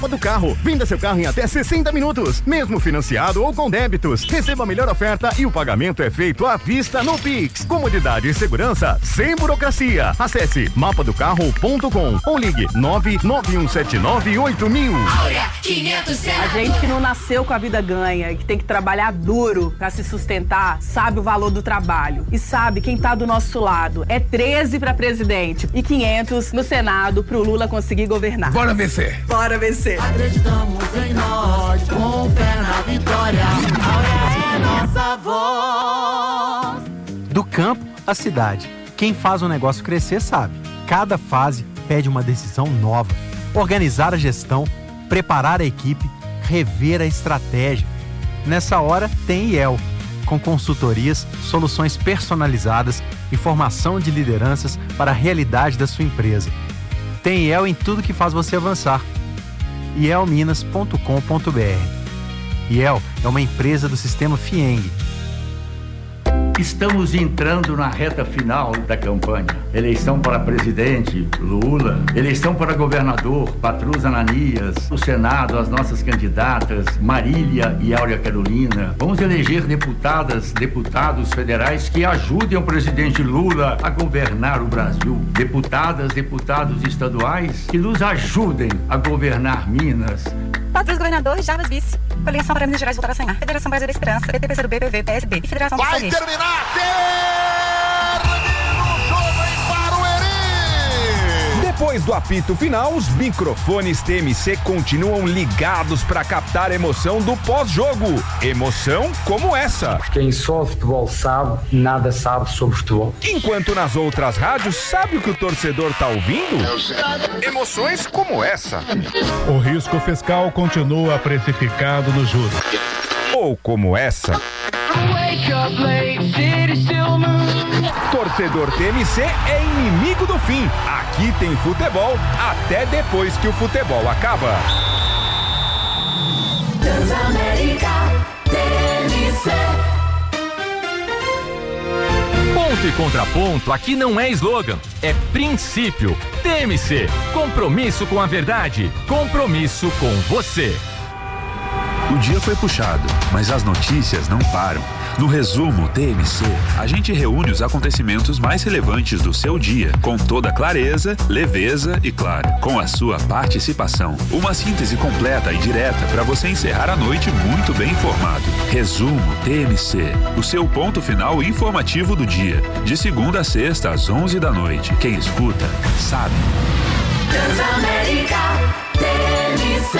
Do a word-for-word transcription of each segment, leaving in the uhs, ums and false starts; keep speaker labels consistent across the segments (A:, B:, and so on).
A: do carro. Venda seu carro em até sessenta minutos, mesmo financiado ou com débitos. Receba a melhor oferta e o pagamento é feito à vista no Pix. Comodidade e segurança sem burocracia. Acesse mapa do carro ponto com ou ligue nove nove um sete nove oito mil.
B: A gente que não nasceu com a vida ganha e que tem que trabalhar duro pra se sustentar, sabe o valor do trabalho e sabe quem tá do nosso lado. É treze pra presidente e quinhentos no Senado pro Lula conseguir governar.
C: Bora vencer.
B: Bora vencer.
D: Acreditamos em nós, com fé na vitória. Áurea é nossa voz.
E: Do campo à cidade, quem faz um negócio crescer sabe. Cada fase pede uma decisão nova. Organizar a gestão, preparar a equipe, rever a estratégia. Nessa hora tem I E L, com consultorias, soluções personalizadas e formação de lideranças para a realidade da sua empresa. Tem I E L em tudo que faz você avançar. i e l minas ponto com ponto b r. I E L é uma empresa do sistema Fieng.
F: Estamos entrando na reta final da campanha. Eleição para presidente, Lula. Eleição para governador, Patrus Ananias. No Senado, as nossas candidatas, Marília e Áurea Carolina. Vamos eleger deputadas, deputados federais que ajudem o presidente Lula a governar o Brasil. Deputadas, deputados estaduais que nos ajudem a governar Minas.
G: Patrus governador, Jarbas vice. Coligação para Minas Gerais voltar a sonhar. Federação Brasil da Esperança, P T, P C do B, P V, P S B e Federação do
C: Vai terminar! Termina o jogo em Barueri! Depois do apito final, os microfones T M C continuam ligados para captar a emoção do pós-jogo. Emoção como essa.
H: Quem só futebol sabe, nada sabe sobre futebol.
C: Enquanto nas outras rádios, sabe o que o torcedor tá ouvindo? Emoções como essa.
I: O risco fiscal continua precificado nos juros.
C: Ou como essa. Torcedor T M C é inimigo do fim. Aqui tem futebol até depois que o futebol acaba.
D: Transamérica T M C.
J: Ponto e contraponto aqui não é slogan, é princípio. T M C, compromisso com a verdade, compromisso com você.
K: O dia foi puxado, mas as notícias não param. No resumo T M C, a gente reúne os acontecimentos mais relevantes do seu dia, com toda clareza, leveza e, claro, com a sua participação. Uma síntese completa e direta para você encerrar a noite muito bem informado. Resumo T M C, o seu ponto final informativo do dia, de segunda a sexta às onze da noite. Quem escuta, sabe.
D: Transamérica T M C.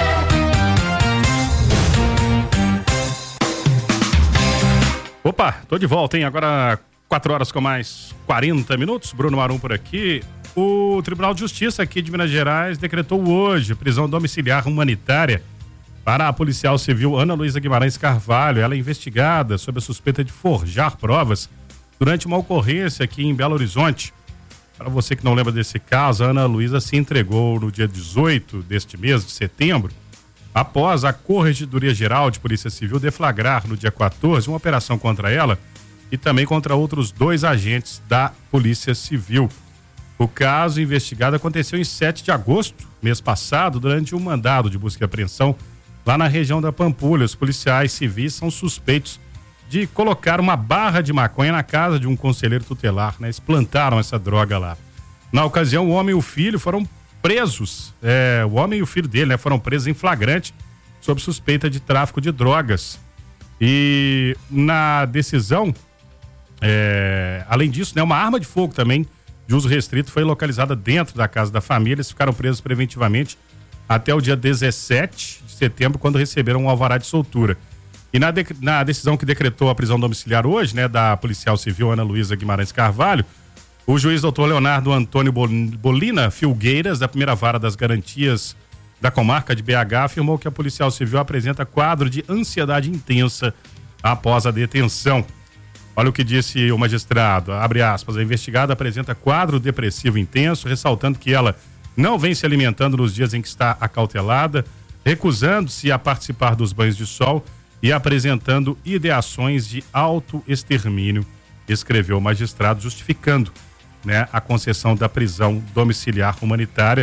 L: Opa, tô de volta, hein? Agora quatro horas com mais quarenta minutos. Bruno Marum por aqui. O Tribunal de Justiça aqui de Minas Gerais decretou hoje prisão domiciliar humanitária para a policial civil Ana Luísa Guimarães Carvalho. Ela é investigada sob a suspeita de forjar provas durante uma ocorrência aqui em Belo Horizonte. Para você que não lembra desse caso, a Ana Luísa se entregou no dia dezoito deste mês de setembro, após a Corregedoria Geral de Polícia Civil deflagrar no dia quatorze uma operação contra ela e também contra outros dois agentes da Polícia Civil. O caso investigado aconteceu em sete de agosto, mês passado, durante um mandado de busca e apreensão lá na região da Pampulha. Os policiais civis são suspeitos de colocar uma barra de maconha na casa de um conselheiro tutelar, né? Eles plantaram essa droga lá. Na ocasião, o homem e o filho foram presos, é, o homem e o filho dele, né, foram presos em flagrante sob suspeita de tráfico de drogas. E na decisão, é, além disso, né, uma arma de fogo também de uso restrito foi localizada dentro da casa da família. Eles ficaram presos preventivamente até o dia dezessete de setembro, quando receberam um alvará de soltura. E na, de, na decisão que decretou a prisão domiciliar hoje, né, da policial civil Ana Luísa Guimarães Carvalho, o juiz doutor Leonardo Antônio Bolina Filgueiras, da primeira vara das garantias da comarca de B H, afirmou que a policial civil apresenta quadro de ansiedade intensa após a detenção. Olha o que disse o magistrado, abre aspas, a investigada apresenta quadro depressivo intenso, ressaltando que ela não vem se alimentando nos dias em que está acautelada, recusando-se a participar dos banhos de sol e apresentando ideações de autoextermínio, escreveu o magistrado, justificando, né, a concessão da prisão domiciliar humanitária.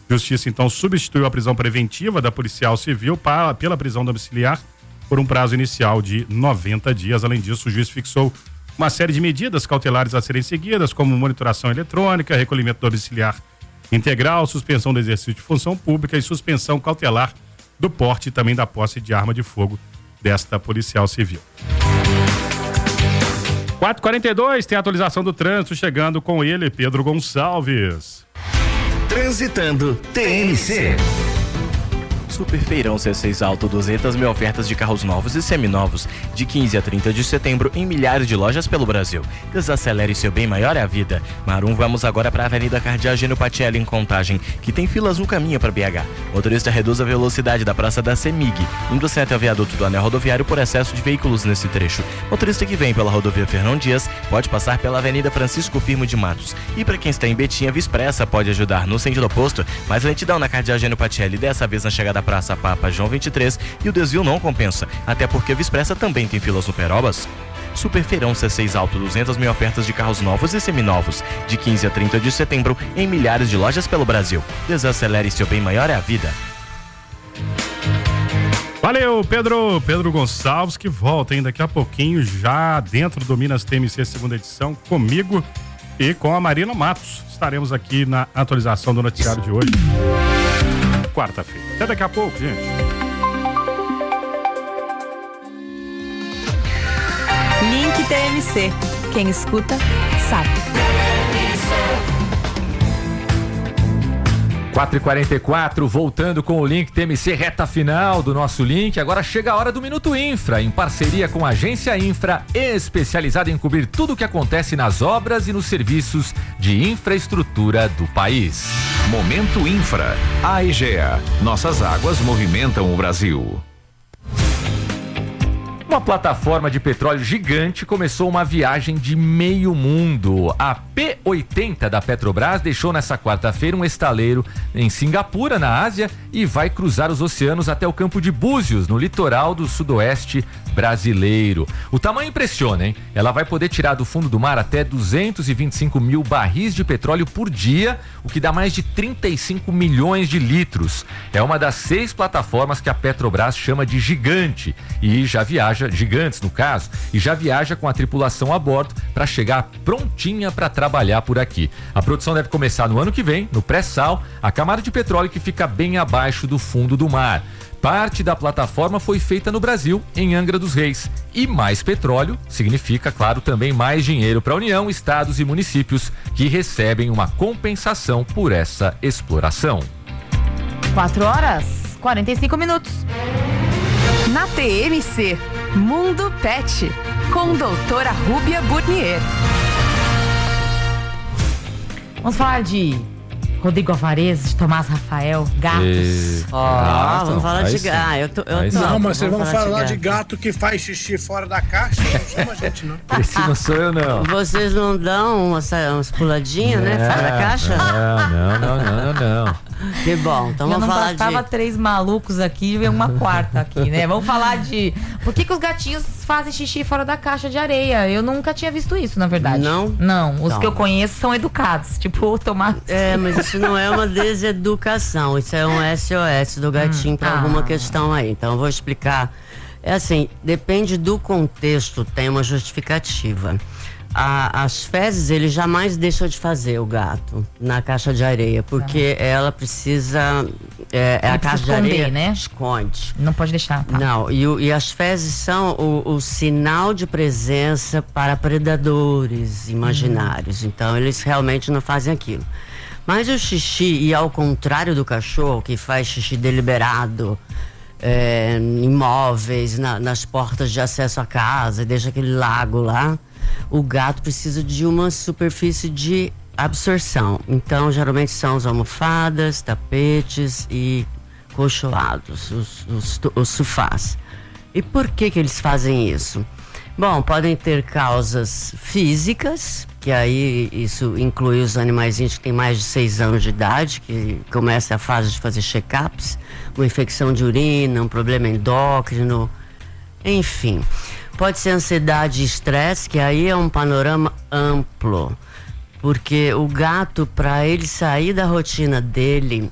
L: Justiça, então, substituiu a prisão preventiva da policial civil para, pela prisão domiciliar por um prazo inicial de noventa dias. Além disso, o juiz fixou uma série de medidas cautelares a serem seguidas, como monitoração eletrônica, recolhimento domiciliar integral, suspensão do exercício de função pública e suspensão cautelar do porte e também da posse de arma de fogo desta policial civil. quatro e quarenta e dois, tem a atualização do trânsito chegando com ele, Pedro Gonçalves.
M: Transitando T M C.
N: Super Feirão C seis Alto, duzentas mil ofertas de carros novos e seminovos, de quinze a trinta de setembro, em milhares de lojas pelo Brasil. Desacelere, seu bem maior é a vida. Marum, vamos agora para a Avenida Cardiageno Pacelli, em Contagem, que tem filas no caminho para B H. Motorista, reduz a velocidade da Praça da Semig, indo até o viaduto do Anel Rodoviário por excesso de veículos nesse trecho. Motorista que vem pela rodovia Fernão Dias, pode passar pela Avenida Francisco Firmo de Matos. E para quem está em Betim, a Vispressa pode ajudar no sentido oposto, mas lentidão na Cardiageno Pacelli, dessa vez na chegada Praça Papa João vinte e três, e o desvio não compensa, até porque a Vispressa também tem filas no Perobas. Super Feirão C seis Alto, duzentas mil ofertas de carros novos e seminovos, de quinze a trinta de setembro, em milhares de lojas pelo Brasil. Desacelere, seu bem maior é a vida.
L: Valeu, Pedro, Pedro Gonçalves, que volta ainda daqui a pouquinho, já dentro do Minas T M C segunda edição, comigo e com a Marina Matos. Estaremos aqui na atualização do noticiário de hoje, quarta-feira. Até daqui a pouco, gente.
O: Link T M C. Quem escuta, sabe.
J: quatro e quarenta e quatro, voltando com o Link T M C, reta final do nosso Link. Agora chega a hora do Minuto Infra, em parceria com a Agência Infra, especializada em cobrir tudo o que acontece nas obras e nos serviços de infraestrutura do país.
K: Momento Infra. A Egea. Nossas águas movimentam o Brasil.
J: Uma plataforma de petróleo gigante começou uma viagem de meio mundo. A P oitenta da Petrobras deixou nessa quarta-feira um estaleiro em Singapura, na Ásia, e vai cruzar os oceanos até o Campo de Búzios, no litoral do sudoeste brasileiro. O tamanho impressiona, hein? Ela vai poder tirar do fundo do mar até duzentos e vinte e cinco mil barris de petróleo por dia, o que dá mais de trinta e cinco milhões de litros. É uma das seis plataformas que a Petrobras chama de gigante e já viaja, gigantes no caso, e já viaja com a tripulação a bordo para chegar prontinha para trabalhar por aqui. A produção deve começar no ano que vem, no pré-sal, a camada de petróleo que fica bem abaixo do fundo do mar. Parte da plataforma foi feita no Brasil, em Angra dos Reis. E mais petróleo significa, claro, também mais dinheiro para a União, estados e municípios que recebem uma compensação por essa exploração.
O: quatro horas, quarenta e cinco minutos. Na T M C, Mundo Pet, com doutora Rúbia Burnier. Vamos falar de Rodrigo Alvarez, Tomás Rafael, gatos. E...
P: Ó, oh, vamos falar de gato. Ah, eu tô, eu tô,
Q: não, mas vocês vão falar, falar de,
P: de
Q: gato. gato que faz xixi fora da caixa. Não chama a gente, não.
J: Esse não sou eu, não.
P: Vocês não dão umas, umas puladinhas, né? Fora da caixa?
J: Não, não, não, não, não, não.
P: Que bom, então
O: já
P: vamos
O: não
P: falar de...
O: bastava três malucos aqui, veio uma quarta aqui, né? Vamos falar de... Por que que os gatinhos fazem xixi fora da caixa de areia? Eu nunca tinha visto isso, na verdade.
P: Não?
O: Não, os
P: então.
O: que eu conheço são educados, tipo o Tomás.
P: É, mas isso não é uma deseducação, isso é um S O S do gatinho hum, para ah. alguma questão aí. Então eu vou explicar. É assim, depende do contexto, tem uma justificativa. A, as fezes ele jamais deixa de fazer, o gato, na caixa de areia, porque ah. ela precisa, é,
O: ele
P: a caixa
O: esconder,
P: de areia,
O: né?
P: Esconde.
O: Não pode deixar, tá?
P: Não, e, o, e as fezes são o, o sinal de presença para predadores imaginários, hum. então eles realmente não fazem aquilo. Mas o xixi, e ao contrário do cachorro, que faz xixi deliberado, é, em imóveis, na, nas portas de acesso à casa, e deixa aquele lago lá, o gato precisa de uma superfície de absorção. Então, geralmente são as almofadas, tapetes e colchoados, os, os, os sofás. E por que que eles fazem isso? Bom, podem ter causas físicas, que aí isso inclui os animaizinhos que têm mais de seis anos de idade, que começa a fase de fazer check-ups, uma infecção de urina, um problema endócrino, enfim. Pode ser ansiedade e estresse, que aí é um panorama amplo, porque o gato, para ele sair da rotina dele,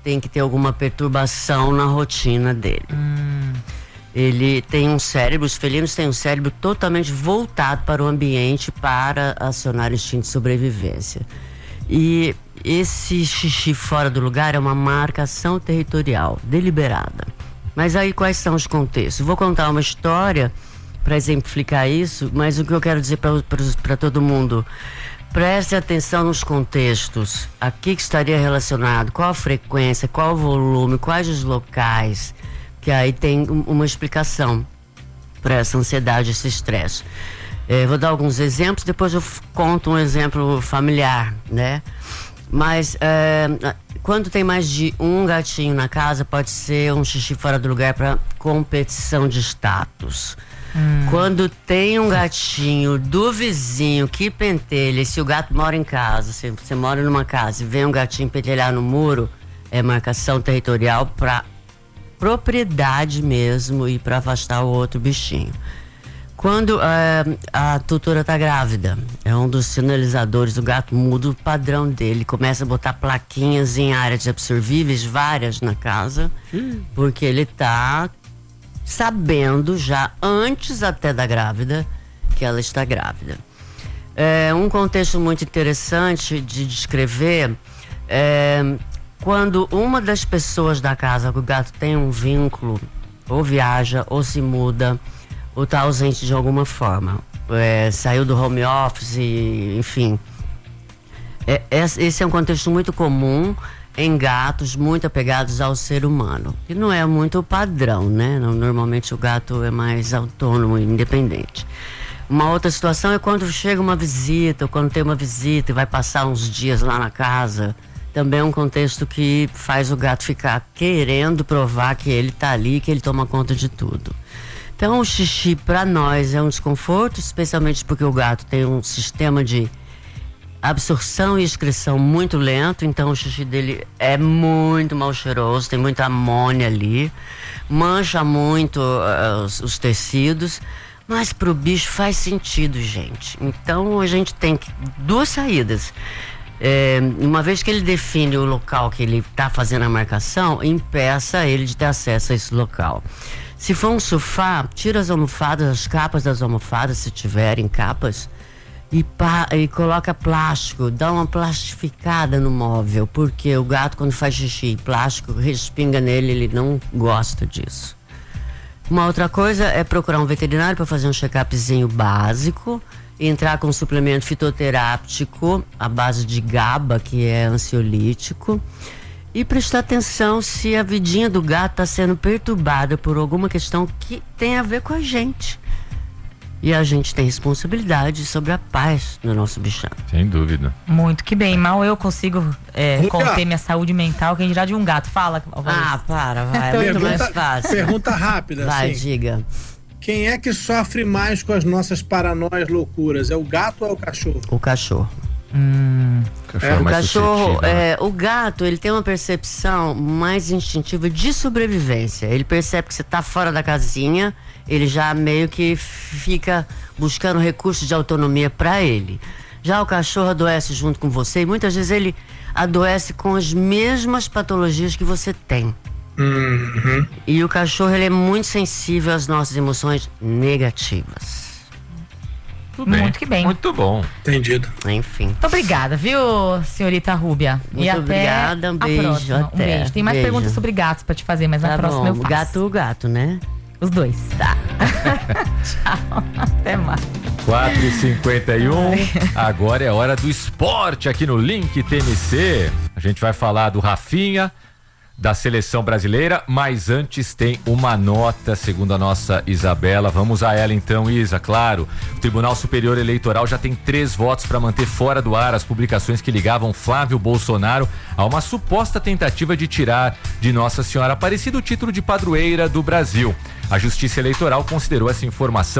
P: tem que ter alguma perturbação na rotina dele. Hum. Ele tem um cérebro, os felinos têm um cérebro totalmente voltado para o ambiente para acionar o instinto de sobrevivência. E esse xixi fora do lugar é uma marcação territorial, deliberada. Mas aí quais são os contextos? Vou contar uma história para exemplificar isso, mas o que eu quero dizer para todo mundo, preste atenção nos contextos, a que, que estaria relacionado, qual a frequência, qual o volume, quais os locais, que aí tem uma explicação para essa ansiedade, esse estresse. É, vou dar alguns exemplos, depois eu conto um exemplo familiar, né? Mas é, quando tem mais de um gatinho na casa, pode ser um xixi fora do lugar para competição de status. Hum. Quando tem um gatinho do vizinho que pentelha, se o gato mora em casa, se você mora numa casa e vem um gatinho pentelhar no muro, é marcação territorial para propriedade mesmo e para afastar o outro bichinho. Quando uh, a tutora está grávida, é um dos sinalizadores, o gato muda o padrão dele, começa a botar plaquinhas em áreas absorvíveis, várias na casa, hum. porque ele está sabendo já antes até da grávida que ela está grávida. É um contexto muito interessante de descrever é, quando uma das pessoas da casa, o gato tem um vínculo, ou viaja, ou se muda, ou está ausente de alguma forma, é, saiu do home office, enfim. É, esse é um contexto muito comum em gatos muito apegados ao ser humano, que não é muito o padrão, né? Normalmente o gato é mais autônomo e independente. Uma outra situação é quando chega uma visita, ou quando tem uma visita e vai passar uns dias lá na casa. Também é um contexto que faz o gato ficar querendo provar que ele está ali, que ele toma conta de tudo. Então o xixi para nós é um desconforto, especialmente porque o gato tem um sistema de absorção e excreção muito lento, então o xixi dele é muito mal cheiroso, tem muita amônia ali, mancha muito uh, os, os tecidos, mas pro bicho faz sentido, gente. Então a gente tem que, duas saídas. É, uma vez que ele define o local que ele está fazendo a marcação, impeça ele de ter acesso a esse local. Se for um sofá, tira as almofadas, as capas das almofadas, se tiverem capas, e, pá, e coloca plástico, dá uma plastificada no móvel, porque o gato, quando faz xixi, plástico respinga nele, ele não gosta disso. Uma outra coisa é procurar um veterinário para fazer um check-upzinho básico, entrar com um suplemento fitoterápico à base de GABA, que é ansiolítico, e prestar atenção se a vidinha do gato está sendo perturbada por alguma questão que tem a ver com a gente. E a gente tem responsabilidade sobre a paz do nosso bichão.
J: Sem dúvida.
O: Muito que bem. Mal eu consigo é, conter minha saúde mental, quem dirá de um gato. Fala, Alvarez.
P: Ah, para, vai. É muito mais fácil.
Q: Pergunta rápida,
P: vai,
Q: assim.
P: diga.
Q: Quem é que sofre mais com as nossas paranoias loucuras? É o gato ou é o cachorro?
P: O cachorro.
O: Hum.
P: É, o cachorro, é, o gato, ele tem uma percepção mais instintiva de sobrevivência. Ele percebe que você tá fora da casinha, ele já meio que fica buscando recursos de autonomia para ele. Já o cachorro adoece junto com você e muitas vezes ele adoece com as mesmas patologias que você tem.
Q: Uhum.
P: E o cachorro, ele é muito sensível às nossas emoções negativas.
J: Tudo bem.
O: Muito que bem.
J: Muito bom.
Q: Entendido.
P: Enfim.
O: Muito obrigada, viu, senhorita Rúbia?
P: Muito
O: e até
P: obrigada, um beijo.
O: A próxima.
P: Até.
O: Um beijo. Tem mais
P: Beijo.
O: perguntas sobre gatos pra te fazer, mas
P: Tá
O: na próxima
P: bom.
O: eu faço.
P: Gato, gato, né?
O: Os dois.
P: Tá.
O: Tchau. Até mais.
J: quatro e cinquenta e um. Agora é hora do esporte aqui no Link T M C. A gente vai falar do Rafinha, da seleção brasileira, mas antes tem uma nota, segundo a nossa Isabela. Vamos a ela então, Isa, claro. O Tribunal Superior Eleitoral já tem três votos para manter fora do ar as publicações que ligavam Flávio Bolsonaro a uma suposta tentativa de tirar de Nossa Senhora Aparecida o título de padroeira do Brasil. A Justiça Eleitoral considerou essa informação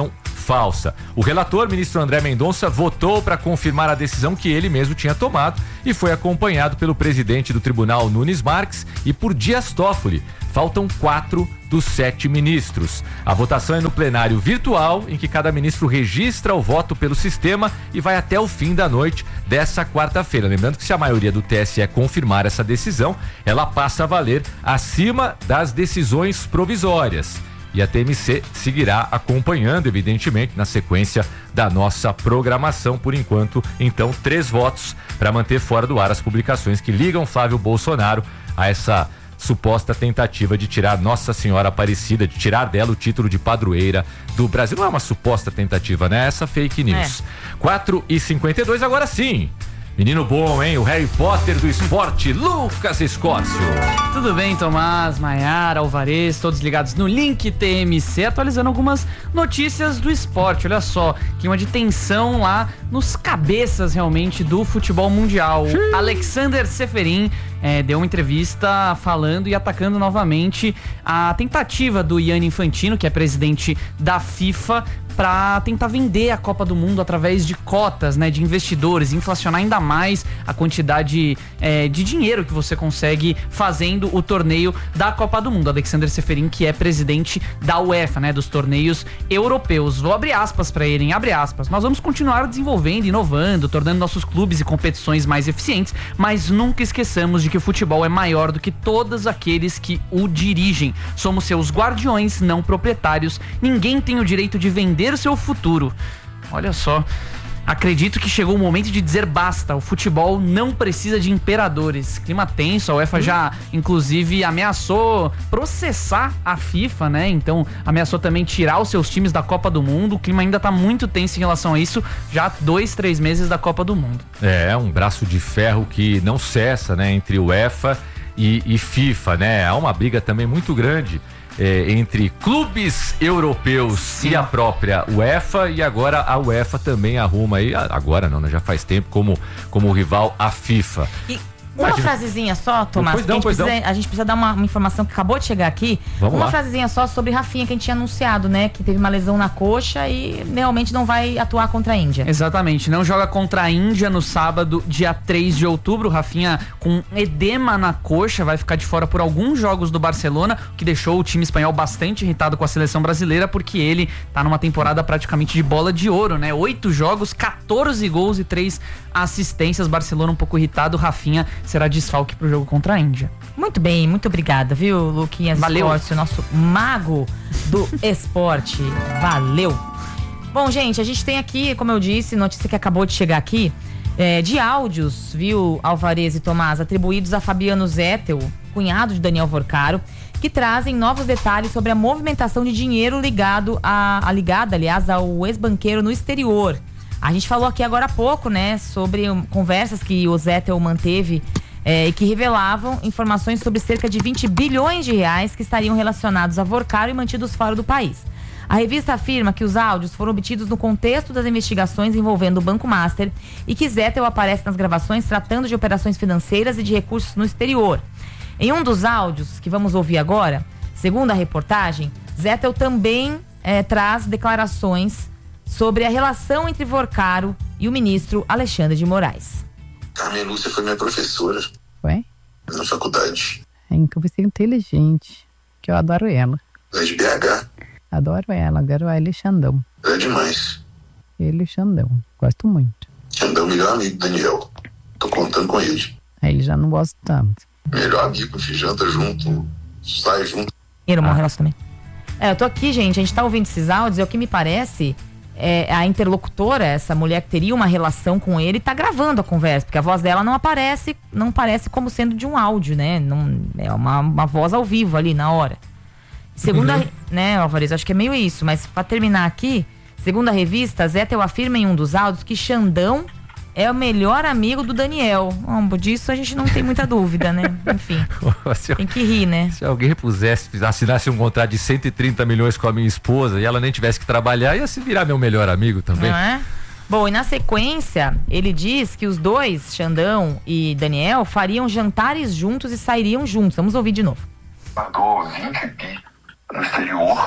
J: falsa. O relator, ministro André Mendonça, votou para confirmar a decisão que ele mesmo tinha tomado e foi acompanhado pelo presidente do tribunal, Nunes Marques, e por Dias Toffoli. Faltam quatro dos sete ministros. A votação é no plenário virtual, em que cada ministro registra o voto pelo sistema e vai até o fim da noite dessa quarta-feira. Lembrando que se a maioria do T S E confirmar essa decisão, ela passa a valer acima das decisões provisórias. E a T M C seguirá acompanhando, evidentemente, na sequência da nossa programação. Por enquanto, então, três votos para manter fora do ar as publicações que ligam Flávio Bolsonaro a essa suposta tentativa de tirar Nossa Senhora Aparecida, de tirar dela o título de padroeira do Brasil. Não é uma suposta tentativa, né? Essa fake news. É. quatro e cinquenta e dois, agora sim. Menino bom, hein? O Harry Potter do esporte, Lucas Escócio.
R: Tudo bem, Tomás, Maiara, Alvarez, todos ligados no Link T M C, atualizando algumas notícias do esporte. Olha só, clima de tensão lá nos cabeças realmente do futebol mundial. Sim. Alexander Ceferin é, deu uma entrevista falando e atacando novamente a tentativa do Gianni Infantino, que é presidente da FIFA, para tentar vender a Copa do Mundo através de cotas, né, de investidores, inflacionar ainda mais a quantidade é, de dinheiro que você consegue fazendo o torneio da Copa do Mundo. Alexander Ceferin, que é presidente da UEFA, né, dos torneios europeus. Vou abrir aspas para ele, hein? Abre aspas. Nós vamos continuar desenvolvendo, inovando, tornando nossos clubes e competições mais eficientes, mas nunca esqueçamos de que o futebol é maior do que todos aqueles que o dirigem. Somos seus guardiões, não proprietários. Ninguém tem o direito de vender o seu futuro. Olha só, acredito que chegou o momento de dizer basta. O futebol não precisa de imperadores. Clima tenso, a UEFA hum. já inclusive ameaçou processar a FIFA, né? Então ameaçou também tirar os seus times da Copa do Mundo. O clima ainda tá muito tenso em relação a isso, já há dois, três meses da Copa do Mundo. É, um braço de ferro que não cessa, né? Entre UEFA e, e FIFA, né? Há uma briga também muito grande É, entre clubes europeus Sim. e a própria UEFA, e agora a UEFA também arruma aí, agora não, né? Já faz tempo, como, como rival a FIFA.
O: E uma Imagina. frasezinha só, Tomás,
J: pois não,
O: a, gente
J: pois
O: precisa,
J: não.
O: a gente precisa dar uma, uma informação que acabou de chegar aqui.
J: Vamos
O: uma
J: lá.
O: frasezinha só sobre Rafinha, que a gente tinha anunciado, né? Que teve uma lesão na coxa e realmente não vai atuar contra a Índia.
R: Exatamente, não joga contra a Índia no sábado, dia três de outubro. Rafinha com edema na coxa, vai ficar de fora por alguns jogos do Barcelona, o que deixou o time espanhol bastante irritado com a seleção brasileira, porque ele tá numa temporada praticamente de bola de ouro, né? Oito jogos, quatorze gols e três assistências. Barcelona um pouco irritado, Rafinha será desfalque pro jogo contra a Índia.
O: Muito bem, muito obrigada, viu, Luquinhas?
R: Valeu.
O: Escócio, nosso mago do esporte. Valeu. Bom, gente, a gente tem aqui, como eu disse, notícia que acabou de chegar aqui, é, de áudios, viu, Alvarez e Tomás, atribuídos a Fabiano Zettel, cunhado de Daniel Vorcaro, que trazem novos detalhes sobre a movimentação de dinheiro ligado a, a ligada, aliás, ao ex-banqueiro no exterior. A gente falou aqui agora há pouco, né, sobre um, conversas que o Zettel manteve é, e que revelavam informações sobre cerca de vinte bilhões de reais que estariam relacionados a Vorcaro e mantidos fora do país. A revista afirma que os áudios foram obtidos no contexto das investigações envolvendo o Banco Master e que Zettel aparece nas gravações tratando de operações financeiras e de recursos no exterior. Em um dos áudios que vamos ouvir agora, segundo a reportagem, Zettel também é, traz declarações sobre a relação entre Vorcaro e o ministro Alexandre de Moraes.
S: A minha Lúcia foi minha professora.
T: Ué?
S: Na faculdade.
T: É que você é inteligente, que eu adoro ela.
S: É de B H.
T: Adoro ela, adoro ela e Xandão.
S: É demais.
T: Ele e Xandão, gosto muito.
S: Xandão, melhor amigo do Daniel. Tô contando com ele.
T: Aí ele já não gosta tanto.
S: Melhor amigo, se janta junto, sai junto.
O: E era um bom relacionamento. É, eu tô aqui, gente, a gente tá ouvindo esses áudios, é o que me parece... É, a interlocutora, essa mulher que teria uma relação com ele, tá gravando a conversa, porque a voz dela não aparece, não parece como sendo de um áudio, né? Não, é uma, uma voz ao vivo ali na hora. Segundo uhum. a, né, Alvarez, acho que é meio isso, mas pra terminar aqui, segundo a revista, Zettel afirma em um dos áudios que Xandão é o melhor amigo do Daniel. Bom, disso a gente não tem muita dúvida, né? Enfim, se, tem que rir, né?
J: Se alguém pusesse, assinasse um contrato de cento e trinta milhões com a minha esposa e ela nem tivesse que trabalhar, ia se virar meu melhor amigo também.
O: Não é? Bom, e na sequência, ele diz que os dois, Xandão e Daniel, fariam jantares juntos e sairiam juntos. Vamos ouvir de novo.
S: Mandou vinte bi no exterior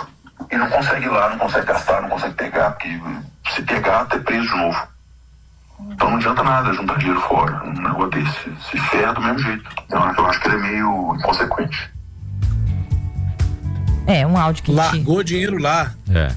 S: e não consegue ir lá, não consegue gastar, não consegue pegar, porque se pegar, tá preso de novo. Então não adianta nada juntar dinheiro fora. Um negócio desse se ferra do mesmo jeito. Então eu acho que ele é meio inconsequente.
O: É, um áudio que
Q: largou dinheiro lá.
J: É.